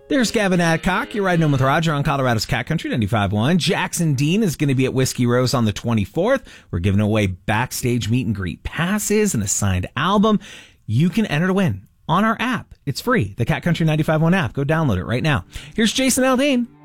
There's Gavin Adcock. You're riding home with Roger on Colorado's Cat Country 95.1. Jackson Dean is going to be at Whiskey Rose on the 24th. We're giving away backstage meet and greet passes and a signed album. You can enter to win on our app. It's free, the Cat Country 95.1 app. Go download it right now. Here's Jason Aldean.